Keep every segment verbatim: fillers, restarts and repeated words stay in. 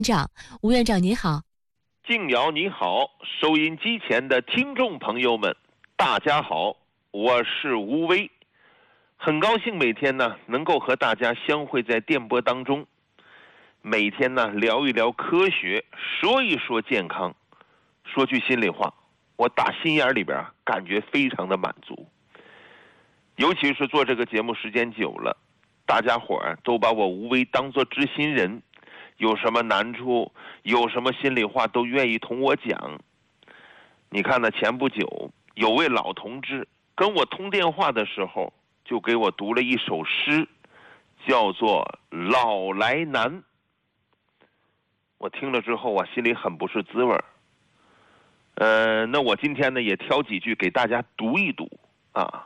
长，吴院长您好。 静瑶你好，收音机前的听众朋友们，大家好，我是吴威，很高兴每天呢能够和大家相会在电波当中，每天呢聊一聊科学，说一说健康。说句心里话，我打心眼里边啊感觉非常的满足，尤其是做这个节目时间久了，大家伙儿都把我吴威当作知心人，有什么难处，有什么心里话都愿意同我讲。你看呢，前不久有位老同志跟我通电话的时候，就给我读了一首诗，叫做《老来难》。我听了之后啊，心里很不是滋味儿。呃，那我今天呢也挑几句给大家读一读啊。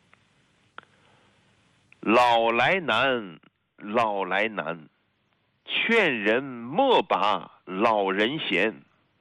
老来难，老来难，劝人莫把老人嫌。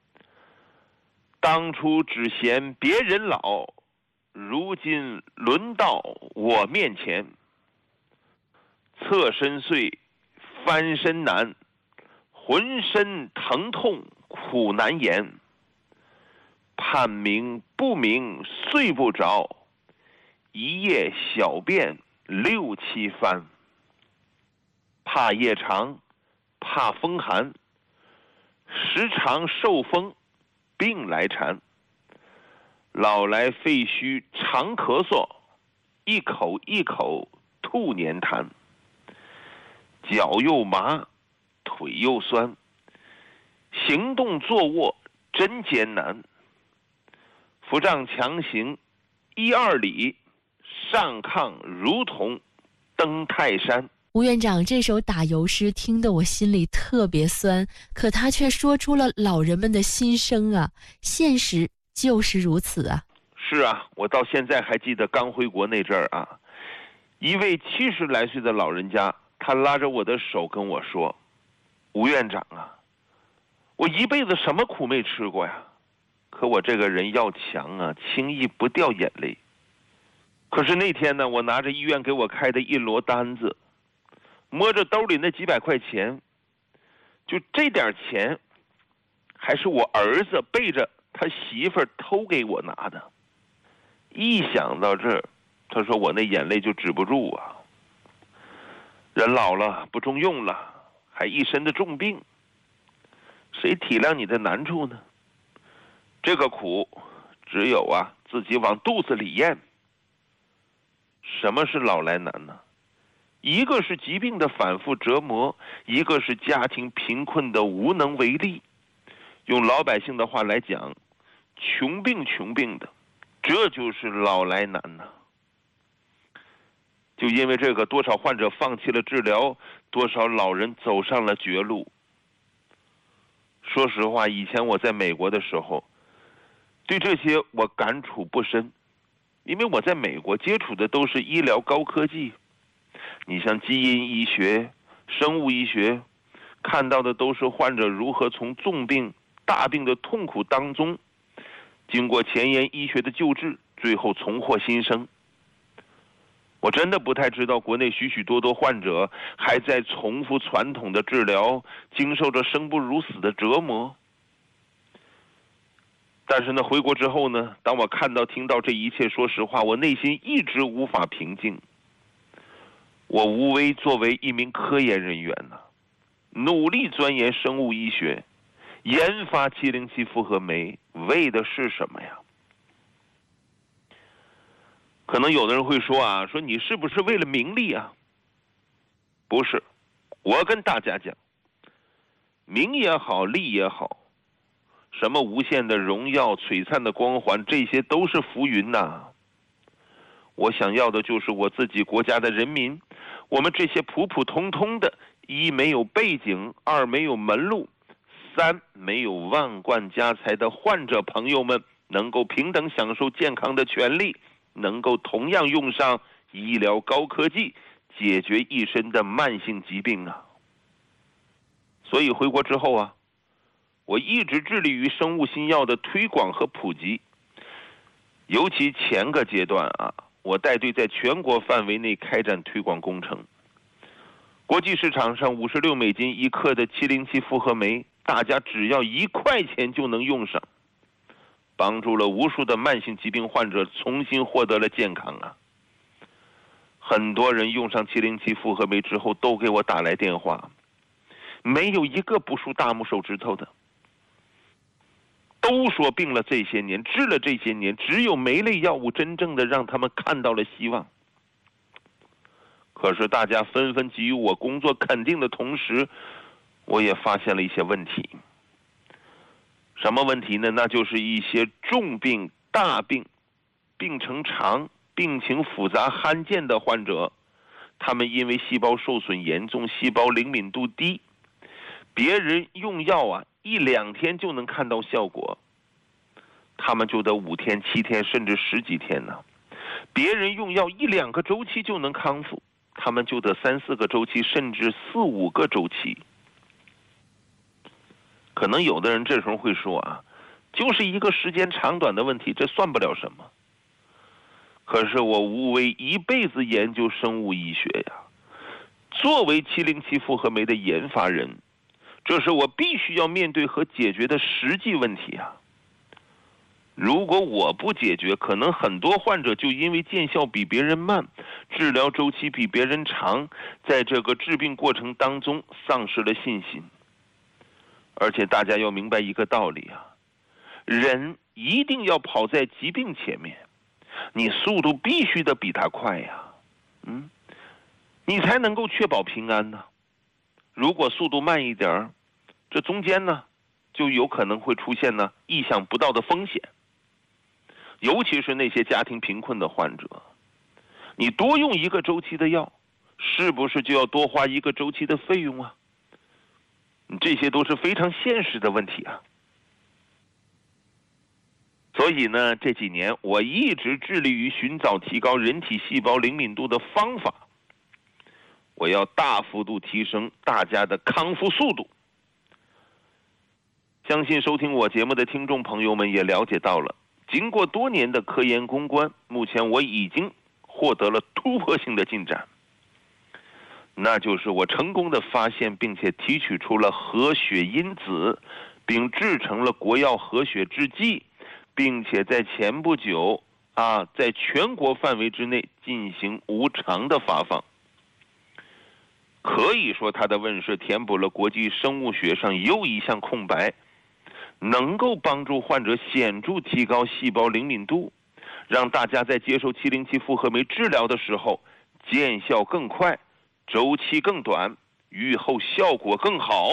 当初只嫌别人老，如今轮到我面前。侧身睡，翻身难，浑身疼痛苦难言。盼明不明睡不着，一夜小便六七番。怕夜长，怕风寒，时常受风病来缠。老来肺虚常咳嗽，一口一口吐黏痰。脚又麻，腿又酸，行动坐卧真艰难。扶杖强行一二里，上炕如同登泰山。 吴院长这首打油诗听得我心里特别酸，可他却说出了老人们的心声啊，现实就是如此啊。 是啊，我到现在还记得刚回国那阵儿啊，一位七十来岁的老人家，他拉着我的手跟我说：“吴院长啊，我一辈子什么苦没吃过呀，可我这个人要强啊，轻易不掉眼泪。可是那天呢，我拿着医院给我开的一摞单子，摸着兜里那几百块钱，就这点钱还是我儿子背着他媳妇儿偷给我拿的。一想到这儿，他说我那眼泪就止不住啊。人老了不中用了，还一身的重病，谁体谅你的难处呢？这个苦只有啊自己往肚子里咽。什么是老来难呢？一个是疾病的反复折磨，一个是家庭贫困的无能为力。用老百姓的话来讲，穷病穷病的，这就是老来难呐。就因为这个，多少患者放弃了治疗，多少老人走上了绝路。说实话，以前我在美国的时候，对这些我感触不深，因为我在美国接触的都是医疗高科技。你像基因医学、生物医学，看到的都是患者如何从重病、大病的痛苦当中，经过前沿医学的救治，最后重获新生。我真的不太知道国内许许多多患者还在重复传统的治疗，经受着生不如死的折磨。但是呢，回国之后呢，当我看到听到这一切，说实话，我内心一直无法平静。我吴威作为一名科研人员呢，努力钻研生物医学，研发七零七复合酶，为的是什么呀？可能有的人会说啊，说你是不是为了名利啊？不是，我跟大家讲，名也好，利也好，什么无限的荣耀、璀璨的光环，这些都是浮云呐。我想要的就是我自己国家的人民，我们这些普普通通的，一没有背景，二没有门路，三没有万贯家财的患者朋友们，能够平等享受健康的权利，能够同样用上医疗高科技，解决一身的慢性疾病啊。所以回国之后啊，我一直致力于生物新药的推广和普及，尤其前个阶段啊，我带队在全国范围内开展推广工程。 国际市场上五十六美金一克的七零七复合酶，大家只要一块钱就能用上，帮助了无数的慢性疾病患者重新获得了健康啊！很多人用上七零七复合酶之后都给我打来电话，没有一个不数大拇手指头的，都说病了这些年，治了这些年，只有酶类药物真正的让他们看到了希望。可是大家纷纷给予我工作肯定的同时，我也发现了一些问题。什么问题呢？那就是一些重病、大病、病程长、病情复杂、罕见的患者，他们因为细胞受损严重，细胞灵敏度低，别人用药啊一两天就能看到效果，他们就得五天、七天甚至十几天呢。别人用药一两个周期就能康复，他们就得三四个周期甚至四五个周期。可能有的人这时候会说啊，就是一个时间长短的问题，这算不了什么。可是我无为一辈子研究生物医学呀，作为七零七复合酶的研发人，这是我必须要面对和解决的实际问题啊。如果我不解决，可能很多患者就因为见效比别人慢，治疗周期比别人长，在这个治病过程当中丧失了信心。而且大家要明白一个道理啊，人一定要跑在疾病前面，你速度必须得比他快呀，嗯，你才能够确保平安呢。如果速度慢一点，这中间呢，就有可能会出现呢意想不到的风险。尤其是那些家庭贫困的患者，你多用一个周期的药，是不是就要多花一个周期的费用啊？这些都是非常现实的问题啊。所以呢，这几年我一直致力于寻找提高人体细胞灵敏度的方法，我要大幅度提升大家的康复速度。相信收听我节目的听众朋友们也了解到了，经过多年的科研攻关，目前我已经获得了突破性的进展。那就是我成功的发现并且提取出了合血因子，并制成了国药合血制剂，并且在前不久啊，在全国范围之内进行无偿的发放。可以说它的问世填补了国际生物学上又一项空白，能够帮助患者显著提高细胞灵敏度，让大家在接受七零七复合酶治疗的时候见效更快，周期更短，预后效果更好。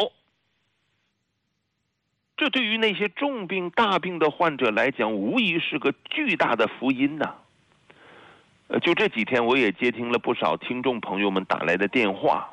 这对于那些重病大病的患者来讲，无疑是个巨大的福音呐、啊。就这几天我也接听了不少听众朋友们打来的电话，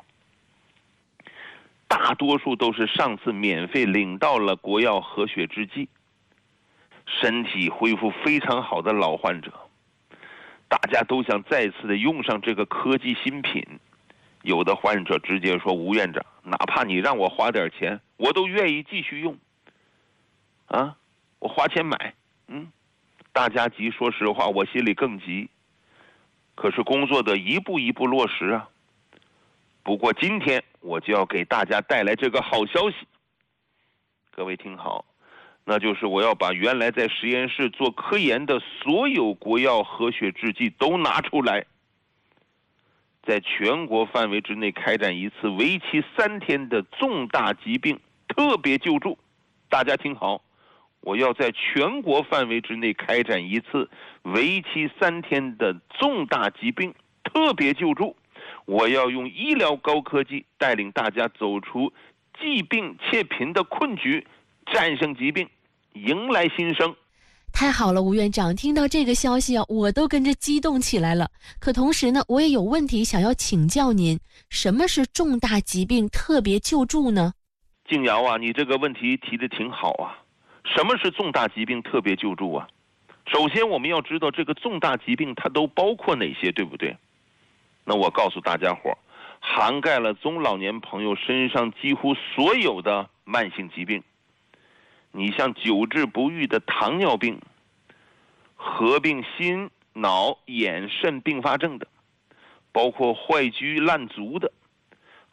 大多数都是上次免费领到了国药合血制剂，身体恢复非常好的老患者，大家都想再次的用上这个科技新品。有的患者直接说，吴院长，哪怕你让我花点钱，我都愿意继续用啊，我花钱买。嗯，大家急，说实话我心里更急，可是工作的一步一步落实啊。不过今天我就要给大家带来这个好消息，各位听好，那就是我要把原来在实验室做科研的所有国药合血制剂都拿出来，在全国范围之内开展一次为期三天的重大疾病特别救助。大家听好，我要在全国范围之内开展一次为期三天的重大疾病特别救助。我要用医疗高科技带领大家走出疾病切贫的困局，战胜疾病，迎来新生。 太好了，吴院长，听到这个消息啊，我都跟着激动起来了。可同时呢，我也有问题想要请教您，什么是重大疾病特别救助呢？ 静瑶啊，你这个问题提得挺好啊。什么是重大疾病特别救助啊？首先我们要知道这个重大疾病它都包括哪些，对不对？那我告诉大家伙，涵盖了中老年朋友身上几乎所有的慢性疾病。你像久治不愈的糖尿病，合并心脑眼肾并发症的，包括坏疽烂足的，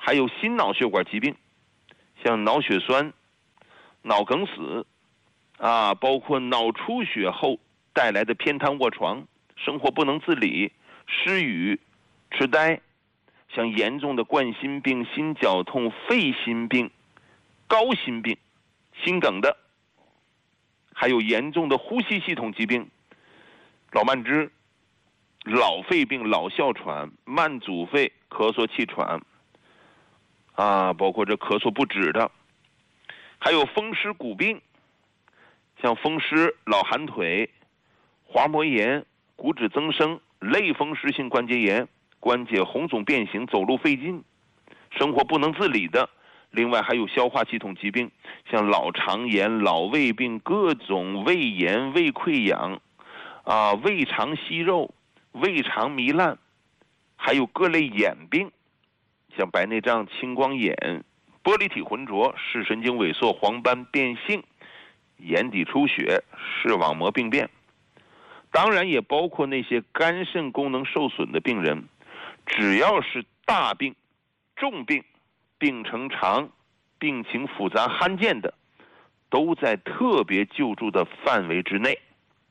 还有心脑血管疾病，像脑血栓、脑梗死啊，包括脑出血后带来的偏瘫卧床、生活不能自理、失语、痴呆，像严重的冠心病、心绞痛、肺心病、高心病、心梗的，还有严重的呼吸系统疾病，老慢支、老肺病、老哮喘、慢阻肺、咳嗽气喘啊，包括这咳嗽不止的，还有风湿骨病，像风湿、老寒腿、滑膜炎、骨质增生、类风湿性关节炎、关节红肿变形、走路费劲、生活不能自理的。另外还有消化系统疾病，像老肠炎、老胃病、各种胃炎、胃溃疡啊、胃肠息肉、胃肠糜烂，还有各类眼病，像白内障、青光眼、玻璃体浑浊、视神经萎缩、黄斑变性、眼底出血、视网膜病变。当然也包括那些肝肾功能受损的病人，只要是大病、重病、病程长、病情复杂罕见的，都在特别救助的范围之内。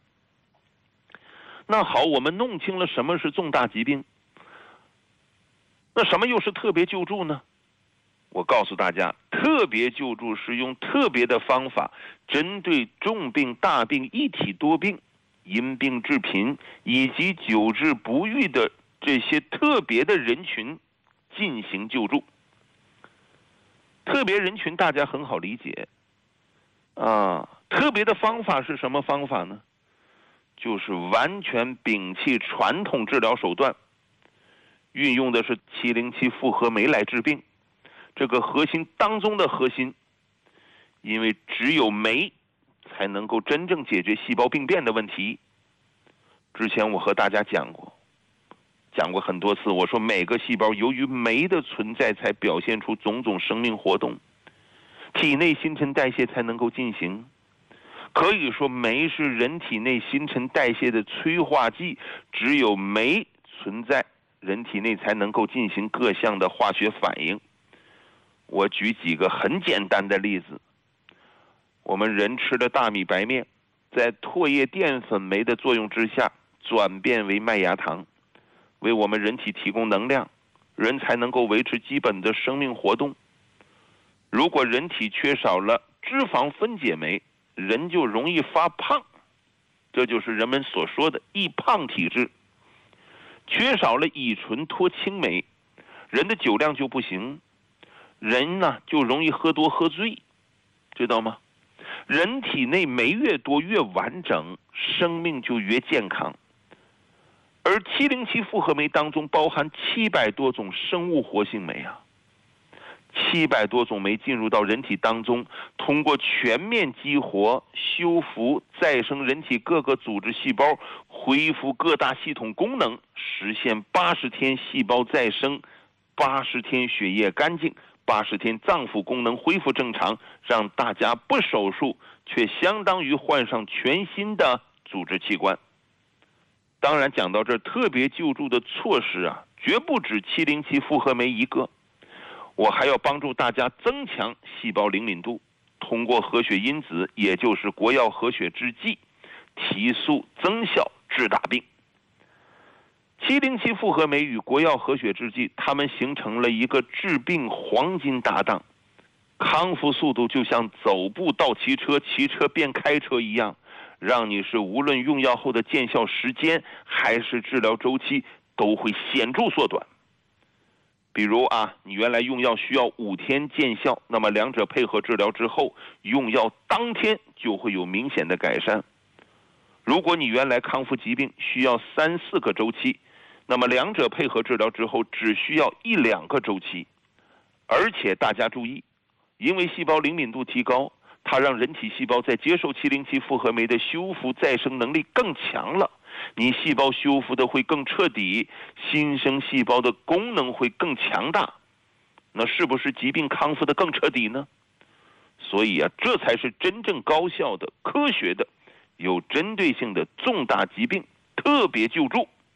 那好，我们弄清了什么是重大疾病，那什么又是特别救助呢？我告诉大家，特别救助是用特别的方法，针对重病、大病、一体多病、因病致贫以及久治不愈的这些特别的人群进行救助。特别人群大家很好理解啊，特别的方法是什么方法呢？就是完全摒弃传统治疗手段，运用的是七零七复合酶来治病。这个核心当中的核心，因为只有酶才能够真正解决细胞病变的问题。之前我和大家讲过讲过很多次，我说每个细胞由于酶的存在才表现出种种生命活动，体内新陈代谢才能够进行。可以说酶是人体内新陈代谢的催化剂，只有酶存在，人体内才能够进行各项的化学反应。我举几个很简单的例子，我们人吃的大米白面，在唾液淀粉酶的作用之下转变为麦芽糖，为我们人体提供能量，人才能够维持基本的生命活动。如果人体缺少了脂肪分解酶，人就容易发胖，这就是人们所说的易胖体质。缺少了乙醇脱氢酶，人的酒量就不行，人呢就容易喝多喝醉，知道吗？人体内酶越多越完整，生命就越健康。而七零七复合酶当中包含七百多种生物活性酶啊，七百多种酶进入到人体当中，通过全面激活、修复、再生人体各个组织细胞，恢复各大系统功能，实现八十天细胞再生，八十天血液干净，八十天脏腑功能恢复正常，让大家不手术却相当于换上全新的组织器官。当然讲到这儿，特别救助的措施啊，绝不止七零七复合酶一个，我还要帮助大家增强细胞灵敏度，通过合血因子，也就是国药合血制剂，提速增效治大病。七零七复合酶与国药合血制剂，它们形成了一个治病黄金搭档，康复速度就像走步到骑车，骑车变开车一样，让你是无论用药后的见效时间还是治疗周期都会显著缩短。比如啊，你原来用药需要五天见效，那么两者配合治疗之后，用药当天就会有明显的改善。如果你原来康复疾病需要三四个周期，那么两者配合治疗之后只需要一两个周期。而且大家注意，因为细胞灵敏度提高，它让人体细胞在接受七零七复合酶的修复再生能力更强了，你细胞修复的会更彻底，新生细胞的功能会更强大，那是不是疾病康复的更彻底呢？所以啊，这才是真正高效的、科学的、有针对性的重大疾病特别救助。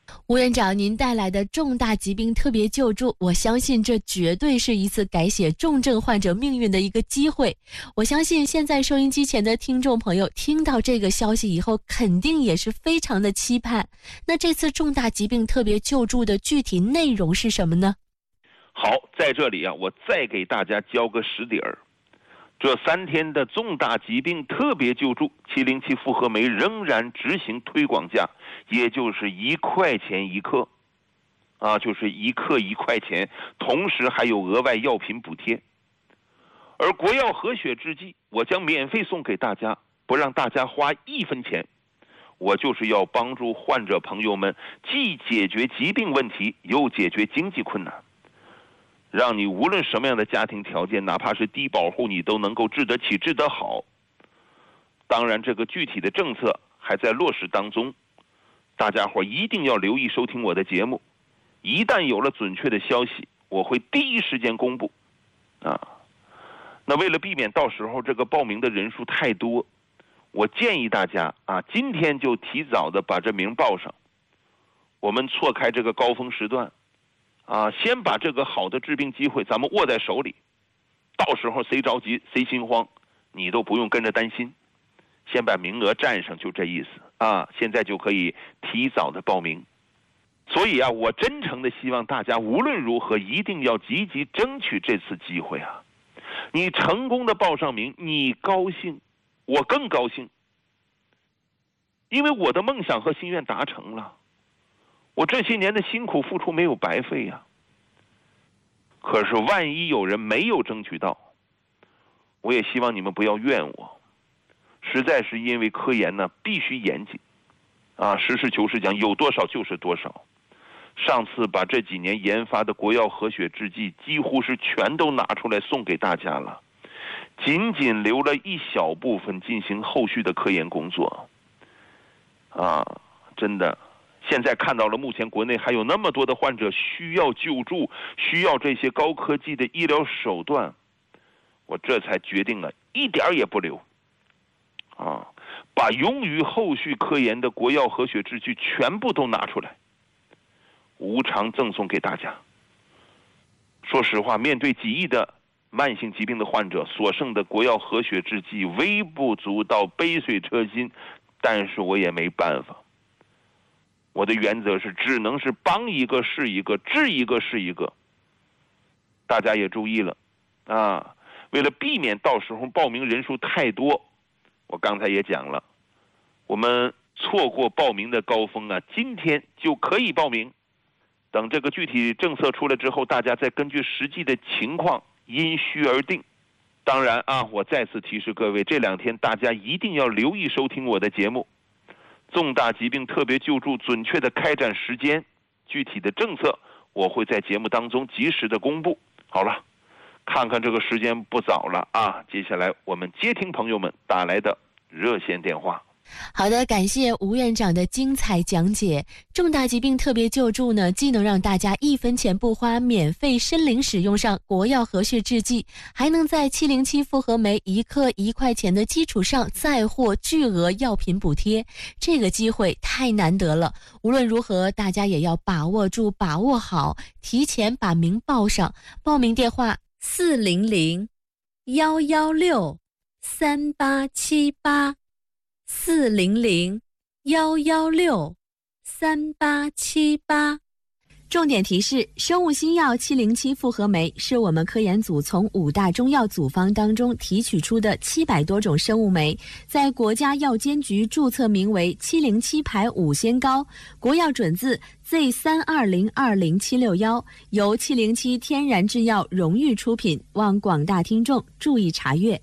吴院长，您带来的重大疾病特别救助，我相信这绝对是一次改写重症患者命运的一个机会。我相信现在收音机前的听众朋友听到这个消息以后，肯定也是非常的期盼。那这次重大疾病特别救助的具体内容是什么呢？ 好，在这里啊，我再给大家交个实底儿。这三天的重大疾病特别救助，七零七复合酶仍然执行推广价，也就是一块钱一克，啊，就是一克一块钱，同时还有额外药品补贴。而国药和血制剂，我将免费送给大家，不让大家花一分钱。我就是要帮助患者朋友们，既解决疾病问题，又解决经济困难。让你无论什么样的家庭条件，哪怕是低保户，你都能够治得起、治得好。当然，这个具体的政策还在落实当中，大家伙一定要留意收听我的节目。一旦有了准确的消息，我会第一时间公布。啊，那为了避免到时候这个报名的人数太多，我建议大家啊，今天就提早的把这名报上，我们错开这个高峰时段。啊，先把这个好的治病机会咱们握在手里，到时候谁着急谁心慌，你都不用跟着担心，先把名额占上，就这意思啊。现在就可以提早的报名。所以啊，我真诚的希望大家无论如何一定要积极争取这次机会啊。你成功的报上名，你高兴，我更高兴，因为我的梦想和心愿达成了。我这些年的辛苦付出没有白费呀。可是万一有人没有争取到，我也希望你们不要怨我。实在是因为科研呢必须严谨啊，实事求是讲，有多少就是多少。上次把这几年研发的国药和血制剂几乎是全都拿出来送给大家了，仅仅留了一小部分进行后续的科研工作啊，真的。现在看到了，目前国内还有那么多的患者需要救助，需要这些高科技的医疗手段，我这才决定了一点也不留，啊，把用于后续科研的国药和血制剂全部都拿出来，无偿赠送给大家。说实话，面对几亿的慢性疾病的患者，所剩的国药和血制剂微不足道，杯水车薪，但是我也没办法。我的原则是只能是帮一个是一个，治一个是一个。大家也注意了啊，为了避免到时候报名人数太多，我刚才也讲了，我们错过报名的高峰啊，今天就可以报名。等这个具体政策出来之后，大家再根据实际的情况因需而定。当然啊，我再次提示各位，这两天大家一定要留意收听我的节目。重大疾病特别救助准确的开展时间，具体的政策我会在节目当中及时的公布。好了，看看这个时间不早了啊，接下来我们接听朋友们打来的热线电话。 好的，感谢吴院长的精彩讲解。重大疾病特别救助呢，既能让大家一分钱不花，免费申领使用上国药和血制剂，还能在七零七复合酶一克一块钱的基础上再获巨额药品补贴，这个机会太难得了。无论如何，大家也要把握住，把握好，提前把名报上。报名电话四零零幺幺六三八七八。四零零幺幺六三八七八。重点提示：生物新药七零七复合酶是我们科研组从五大中药组方当中提取出的七百多种生物酶，在国家药监局注册名为七零七牌五仙膏，国药准字 Z 三二零二零七六一，由七零七天然制药荣誉出品，望广大听众注意查阅。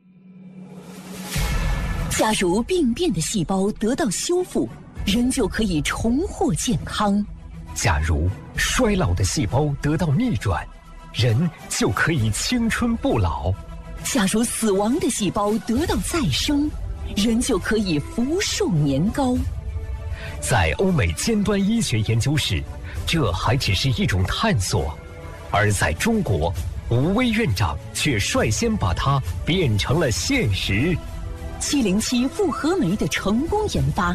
假如病变的细胞得到修复，人就可以重获健康。 假如衰老的细胞得到逆转，人就可以青春不老。 假如死亡的细胞得到再生，人就可以福寿年高。 在欧美尖端医学研究室，这还只是一种探索，而在中国，吴薇院长却率先把它变成了现实。 七零七复合酶的成功研发，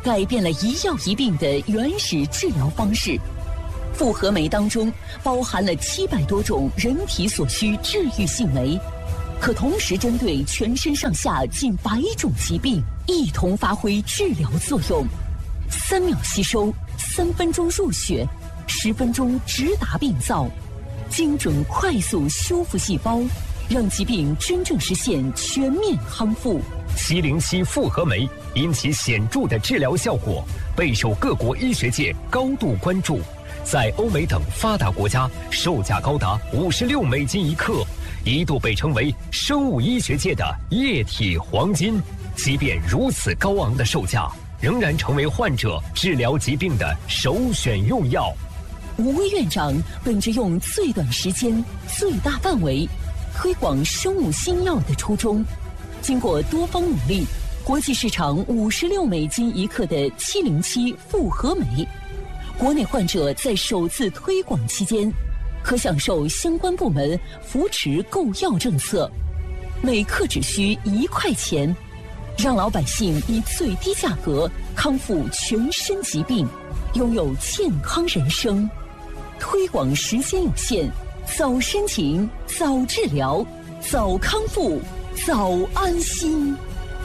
改变了一药一病的原始治疗方式。复合酶当中包含了七百多种人体所需治愈性酶，可同时针对全身上下近百种疾病一同发挥治疗作用。三秒吸收，三分钟入血，十分钟直达病灶，精准快速修复细胞，让疾病真正实现全面康复。 七零七复合酶因其显著的治疗效果，备受各国医学界高度关注。在欧美等发达国家，售价高达五十六美金一克，一度被称为生物医学界的液体黄金。即便如此高昂的售价，仍然成为患者治疗疾病的首选用药。 吴薇院长本着用最短时间、最大范围推广生物新药的初衷，经过多方努力，国际市场五十六美金一克的七零七复合酶，国内患者在首次推广期间，可享受相关部门扶持购药政策，每克只需一块钱，让老百姓以最低价格康复全身疾病，拥有健康人生。推广时间有限，早申请，早治疗，早康复，早安心。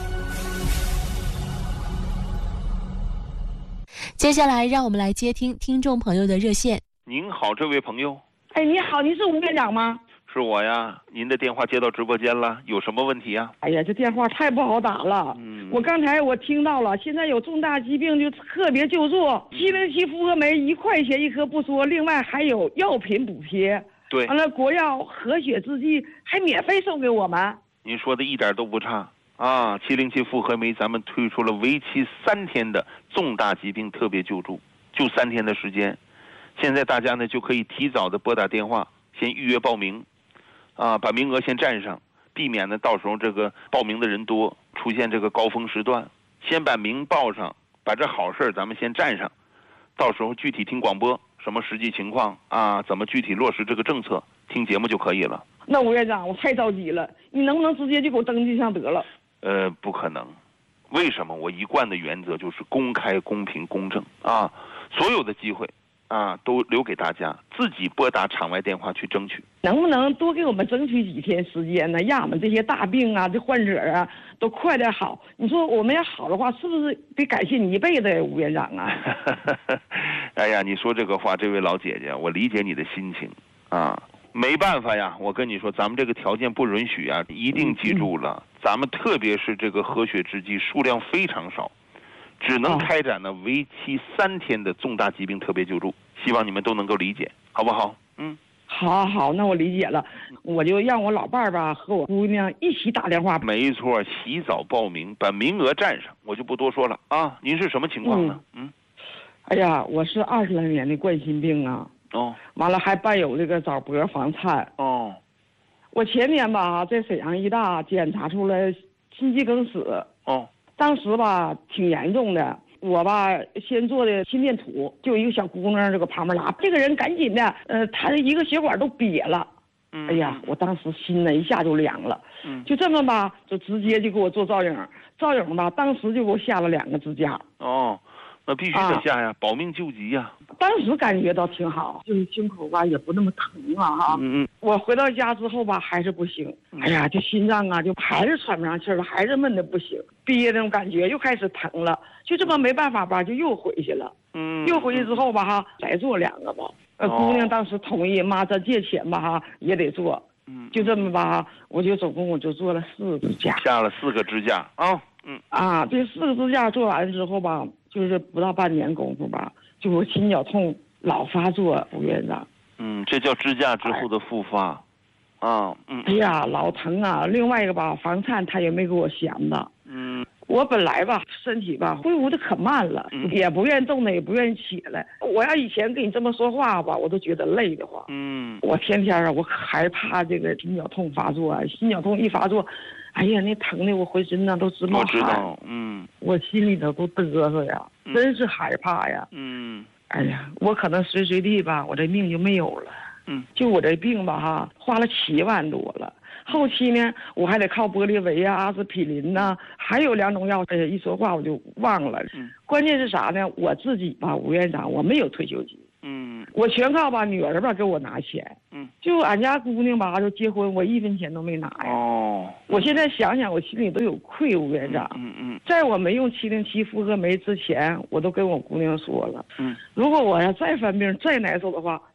接下来让我们来接听听众朋友的热线。 您好，这位朋友。 哎，你好，您是吴院长吗？ 是我呀，您的电话接到直播间了，有什么问题呀？ 哎呀，这电话太不好打了。嗯，我刚才我听到了，现在有重大疾病就特别救助，七零七复合酶一块钱一颗不说，另外还有药品补贴。 对， 完了国药和血制剂还免费送给我们。 您说的一点都不差啊！七零七复合酶咱们推出了为期三天的重大疾病特别救助，就三天的时间。现在大家呢就可以提早的拨打电话，先预约报名。啊，把名额先占上，避免呢到时候这个报名的人多，出现这个高峰时段。先把名报上，把这好事咱们先占上，到时候具体听广播，什么实际情况啊，怎么具体落实这个政策，听节目就可以了。 那吴院长，我太着急了，你能不能直接就给我登记上得了？ 呃，不可能。为什么？我一贯的原则就是公开、公平、公正啊，所有的机会啊，都留给大家自己拨打场外电话去争取。 能不能多给我们争取几天时间呢？让我们这些大病啊、这患者啊都快点好。你说我们要好的话，是不是得感谢你一辈子呀，吴院长啊？ 哎呀，你说这个话，这位老姐姐，我理解你的心情啊。没办法呀，我跟你说，咱们这个条件不允许啊，一定记住了。咱们特别是这个和血制剂数量非常少。只能开展呢为期三天的重大疾病特别救助，希望你们都能够理解，好不好？嗯， 好好，那我理解了，我就让我老伴儿吧和我姑娘一起打电话。 没错，洗澡报名，把名额占上，我就不多说了啊。您是什么情况呢？嗯，嗯哎呀，我是二十来年的冠心病啊，哦，完了还伴有这个早搏房颤。哦，我前年吧在沈阳医大检查出来心肌梗死。哦。当时吧挺严重的，我吧先做的心电图，就一个小姑娘这个旁边拉，这个人赶紧的，呃，她的一个血管都瘪了。嗯，哎呀，我当时心呢一下就凉了。嗯，就这么吧，就直接就给我做造影，造影吧，当时就给我下了两个支架。哦， 那必须得下呀，啊、保命救急呀。 当时感觉到挺好，就是胸口吧也不那么疼啊哈。嗯嗯。我回到家之后吧还是不行，哎呀，这心脏啊就还是喘不上气了，还是闷的不行，憋那种感觉又开始疼了，就这么没办法吧，就又回去了。嗯。又回去之后吧哈，再做两个吧。呃，姑娘当时同意，妈这借钱吧哈也得做。嗯。就这么吧，我就总共我就做了四个支架。 下了四个支架啊。嗯。 啊，这四个支架做完之后吧，就是不到半年功夫吧。就我心绞痛老发作，吴院长。 嗯，这叫支架之后的复发，哎、啊，嗯。 哎呀，老疼啊！另外一个吧，房颤他也没给我闲的。嗯。我本来吧，身体吧恢复的可慢了，嗯、也不愿动的，也不愿意起来。我要以前跟你这么说话吧，我都觉得累得慌。嗯。我天天啊，我害怕这个心绞痛发作啊，心绞痛一发作，哎呀，那疼的我浑身呢都直冒汗。 我知道，嗯。 我心里头都嘚瑟呀。真是害怕呀！嗯，哎呀，我可能随随地吧，我这命就没有了。嗯，就我这病吧，哈，花了七万多了。 后期呢，我还得靠玻利维啊、阿司匹林呐、啊，还有两种药，哎呀，一说话我就忘了。嗯，关键是啥呢？我自己吧，吴院长，我没有退休金。嗯，我全靠吧女儿吧给我拿钱。嗯，就俺家姑娘吧，就结婚，我一分钱都没拿呀。哦，我现在想想，我心里都有愧，吴院长。嗯嗯，在我没用七零七复合酶之前，我都跟我姑娘说了。嗯，如果我要再犯病再难受的话，